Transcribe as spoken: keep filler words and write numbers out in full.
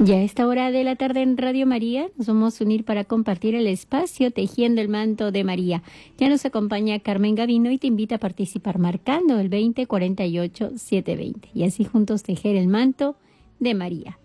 Ya a esta hora de la tarde en Radio María nos vamos a unir para compartir el espacio Tejiendo el Manto de María. Ya nos acompaña Carmen Gavino y te invita a participar marcando el veinte cuarenta y ocho setecientos veinte y así juntos tejer el manto de María.